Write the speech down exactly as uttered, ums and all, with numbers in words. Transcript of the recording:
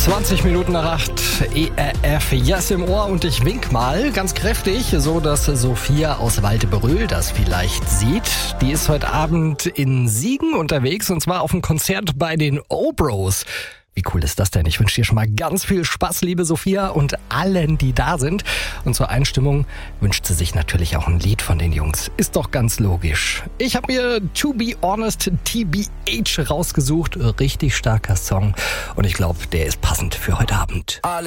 zwanzig Minuten nach acht, E R F, Yes im Ohr und ich wink mal ganz kräftig, so dass Sophia aus Waldbröl das vielleicht sieht. Die ist heute Abend in Siegen unterwegs und zwar auf einem Konzert bei den O-Bros. Wie cool ist das denn? Ich wünsche dir schon mal ganz viel Spaß, liebe Sophia, und allen, die da sind. Und zur Einstimmung wünscht sie sich natürlich auch ein Lied von den Jungs. Ist doch ganz logisch. Ich habe mir To Be Honest T B H rausgesucht. Richtig starker Song. Und ich glaube, der ist passend für heute Abend.